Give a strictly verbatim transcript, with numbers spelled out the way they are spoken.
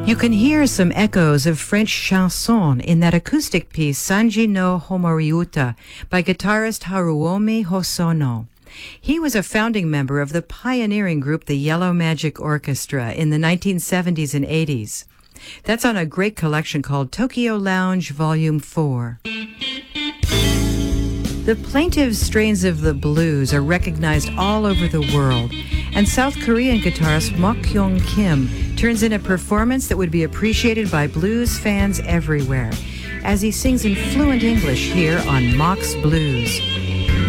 You can hear some echoes of French chanson in that acoustic piece Sanji no Homoriuta by guitarist Haruomi Hosono. He was a founding member of the pioneering group the Yellow Magic Orchestra in the nineteen seventies and eighties. That's on a great collection called Tokyo Lounge Volume four. The plaintive strains of the blues are recognized all over the world, and South Korean guitarist Mok Hyung Kim turns in a performance that would be appreciated by blues fans everywhere, as he sings in fluent English here on Mok's Blues.